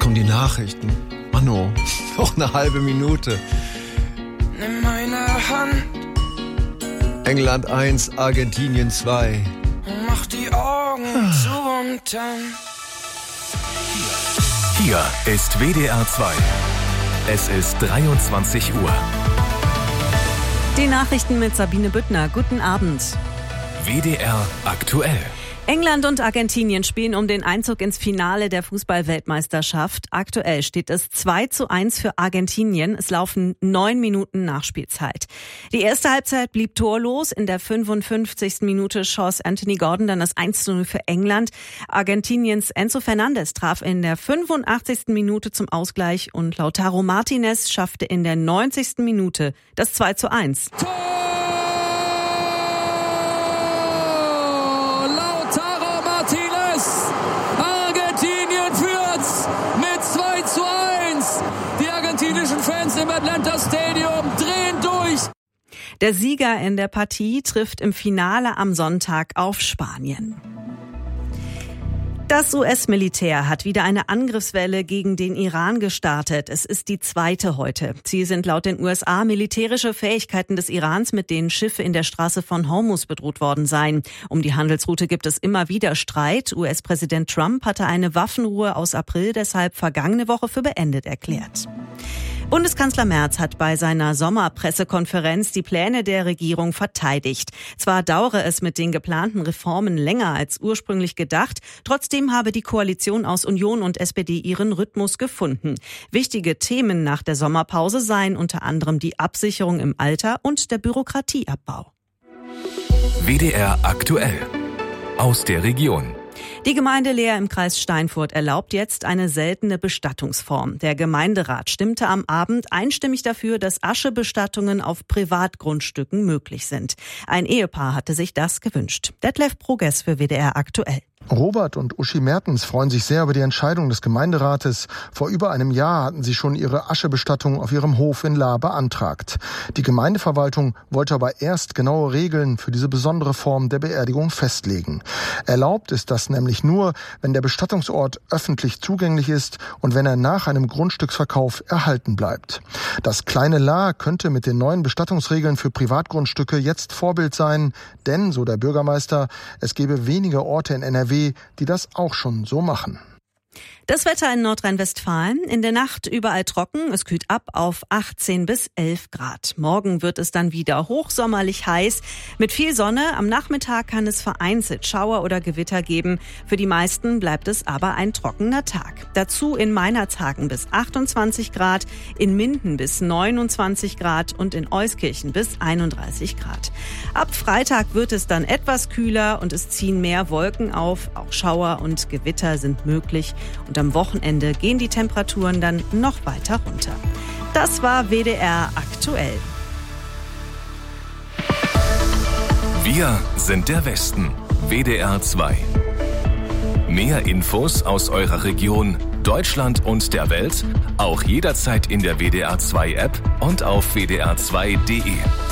kommen die Nachrichten. Mano, noch eine halbe Minute. Nimm meine Hand. England 1, Argentinien 2. Mach die Augen zu und dann. Hier ist WDR 2. Es ist 23 Uhr. Die Nachrichten mit Sabine Büttner. Guten Abend. WDR aktuell. England und Argentinien spielen um den Einzug ins Finale der Fußball-Weltmeisterschaft. Aktuell steht es 2:1 für Argentinien. Es laufen 9 Minuten Nachspielzeit. Die erste Halbzeit blieb torlos. In der 55. Minute schoss Anthony Gordon dann das 1:0 für England. Argentiniens Enzo Fernandez traf in der 85. Minute zum Ausgleich und Lautaro Martinez schaffte in der 90. Minute das 2:1. Fans im Atlanta Stadium drehen durch. Der Sieger in der Partie trifft im Finale am Sonntag auf Spanien. Das US-Militär hat wieder eine Angriffswelle gegen den Iran gestartet. Es ist die zweite heute. Ziel sind laut den USA militärische Fähigkeiten des Irans, mit denen Schiffe in der Straße von Hormuz bedroht worden seien. Um die Handelsroute gibt es immer wieder Streit. US-Präsident Trump hatte eine Waffenruhe aus April deshalb vergangene Woche für beendet erklärt. Bundeskanzler Merz hat bei seiner Sommerpressekonferenz die Pläne der Regierung verteidigt. Zwar dauere es mit den geplanten Reformen länger als ursprünglich gedacht, trotzdem habe die Koalition aus Union und SPD ihren Rhythmus gefunden. Wichtige Themen nach der Sommerpause seien unter anderem die Absicherung im Alter und der Bürokratieabbau. WDR aktuell. Aus der Region. Die Gemeinde Leer im Kreis Steinfurt erlaubt jetzt eine seltene Bestattungsform. Der Gemeinderat stimmte am Abend einstimmig dafür, dass Aschebestattungen auf Privatgrundstücken möglich sind. Ein Ehepaar hatte sich das gewünscht. Detlef Progress für WDR aktuell. Robert und Uschi Mertens freuen sich sehr über die Entscheidung des Gemeinderates. Vor über einem Jahr hatten sie schon ihre Aschebestattung auf ihrem Hof in Lahr beantragt. Die Gemeindeverwaltung wollte aber erst genaue Regeln für diese besondere Form der Beerdigung festlegen. Erlaubt ist das nämlich nur, wenn der Bestattungsort öffentlich zugänglich ist und wenn er nach einem Grundstücksverkauf erhalten bleibt. Das kleine Lahr könnte mit den neuen Bestattungsregeln für Privatgrundstücke jetzt Vorbild sein, denn, so der Bürgermeister, es gäbe wenige Orte in NRW, die das auch schon so machen. Das Wetter in Nordrhein-Westfalen. In der Nacht überall trocken. Es kühlt ab auf 18 bis 11 Grad. Morgen wird es dann wieder hochsommerlich heiß. Mit viel Sonne. Am Nachmittag kann es vereinzelt Schauer oder Gewitter geben. Für die meisten bleibt es aber ein trockener Tag. Dazu in Meinerzhagen bis 28 Grad, in Minden bis 29 Grad und in Euskirchen bis 31 Grad. Ab Freitag wird es dann etwas kühler und es ziehen mehr Wolken auf. Auch Schauer und Gewitter sind möglich. Und am Wochenende gehen die Temperaturen dann noch weiter runter. Das war WDR aktuell. Wir sind der Westen. WDR 2. Mehr Infos aus eurer Region, Deutschland und der Welt auch jederzeit in der WDR 2 App und auf wdr2.de.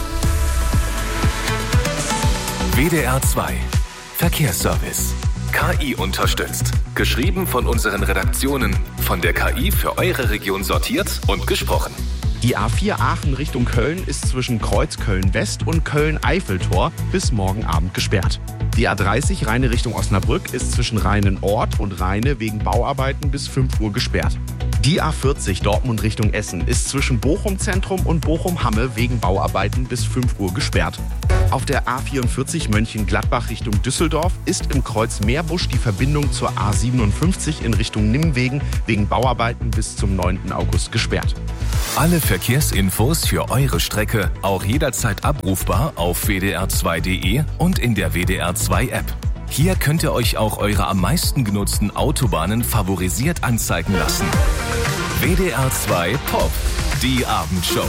WDR 2 Verkehrsservice. KI unterstützt. Geschrieben von unseren Redaktionen. Von der KI für eure Region sortiert und gesprochen. Die A4 Aachen Richtung Köln ist zwischen Kreuz Köln-West und Köln-Eiffeltor bis morgen Abend gesperrt. Die A30 Rheine Richtung Osnabrück ist zwischen Rheinen-Ort und Rheine wegen Bauarbeiten bis 5 Uhr gesperrt. Die A40 Dortmund Richtung Essen ist zwischen Bochum Zentrum und Bochum-Hamme wegen Bauarbeiten bis 5 Uhr gesperrt. Auf der A44 Mönchengladbach Richtung Düsseldorf ist im Kreuz Meerbusch die Verbindung zur A57 in Richtung Nimwegen wegen Bauarbeiten bis zum 9. August gesperrt. Alle Verkehrsinfos für eure Strecke auch jederzeit abrufbar auf wdr2.de und in der WDR 2 App. Hier könnt ihr euch auch eure am meisten genutzten Autobahnen favorisiert anzeigen lassen. WDR 2 Pop, die Abendshow.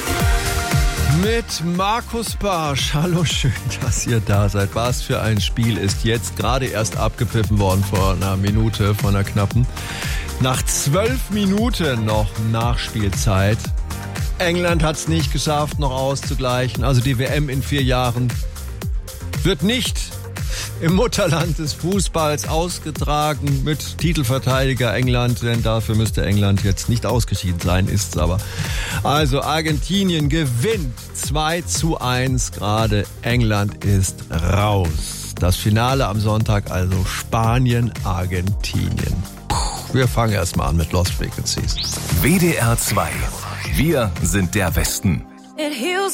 Mit Markus Barsch. Hallo, schön, dass ihr da seid. Was für ein Spiel ist jetzt gerade erst abgepfiffen worden vor einer Minute, vor einer knappen. Nach 12 Minuten noch Nachspielzeit. England hat es nicht geschafft, noch auszugleichen. Also die WM in 4 Jahren wird nicht im Mutterland des Fußballs ausgetragen mit Titelverteidiger England, denn dafür müsste England jetzt nicht ausgeschieden sein, ist's aber. Also Argentinien gewinnt 2:1 gerade, England ist raus. Das Finale am Sonntag also Spanien, Argentinien. Wir fangen erstmal an mit Lost Frequencies. WDR 2. Wir sind der Westen.